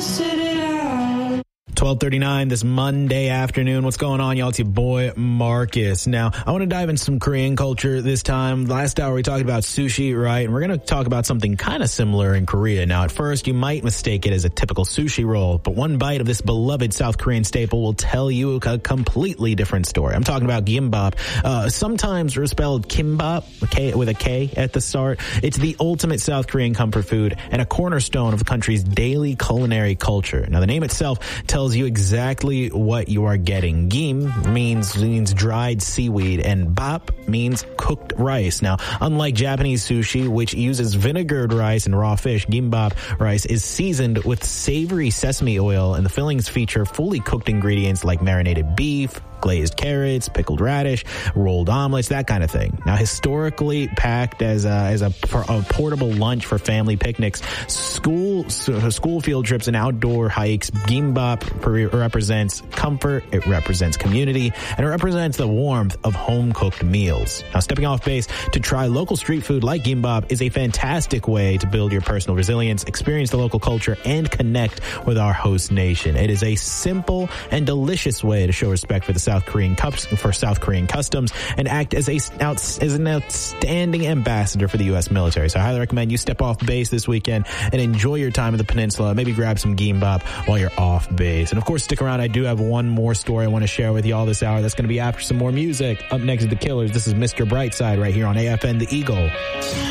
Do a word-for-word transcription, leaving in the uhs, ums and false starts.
sit it out. twelve thirty-nine this Monday afternoon. What's going on, y'all? It's your boy, Marcus. Now, I want to dive into some Korean culture this time. Last hour, we talked about sushi, right? And we're going to talk about something kind of similar in Korea. Now, at first, you might mistake it as a typical sushi roll, but one bite of this beloved South Korean staple will tell you a completely different story. I'm talking about gimbap. Uh, sometimes we're spelled kimbap K, with a K at the start. It's the ultimate South Korean comfort food and a cornerstone of the country's daily culinary culture. Now, the name itself tells you exactly what you are getting. Gim means means dried seaweed, and bap means cooked rice. Now, unlike Japanese sushi, which uses vinegared rice and raw fish, gimbap rice is seasoned with savory sesame oil, and the fillings feature fully cooked ingredients like marinated beef, glazed carrots, pickled radish, rolled omelets, that kind of thing. Now, historically packed as a, as a, a portable lunch for family picnics, school school field trips, and outdoor hikes, gimbap represents comfort, it represents community, and it represents the warmth of home-cooked meals. Now, stepping off base to try local street food like gimbap is a fantastic way to build your personal resilience, experience the local culture, and connect with our host nation. It is a simple and delicious way to show respect for the South Korean cups for South Korean customs and act as a as an outstanding ambassador for the U S military. So I highly recommend you step off base this weekend and enjoy your time in the peninsula. Maybe grab some gimbap while you're off base. And of course, stick around. I do have one more story I want to share with you all this hour. That's going to be after some more music. Up next is The Killers. This is Mister Brightside right here on A F N The Eagle.